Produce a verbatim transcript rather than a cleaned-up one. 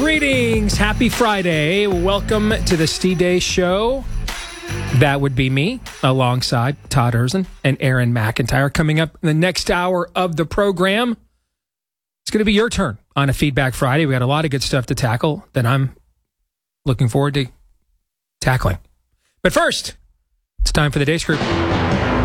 Greetings. Happy Friday. Welcome to the Steve Day Show. That would be me, alongside Todd Erzen and Aaron McIntyre. Coming up in the next hour of the program, it's going to be your turn on a Feedback Friday. We got a lot of good stuff to tackle that I'm looking forward to tackling. But first, it's time for the Day Scoop.